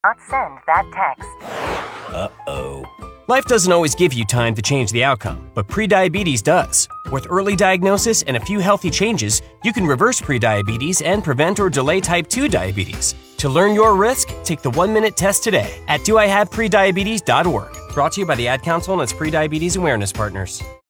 Not send that text. Uh-oh. Life doesn't always give you time to change the outcome, but prediabetes does. With early diagnosis and a few healthy changes, you can reverse prediabetes and prevent or delay type 2 diabetes. To learn your risk, take the 1-minute test today at doihaveprediabetes.org. Brought to you by the Ad Council and its prediabetes awareness partners.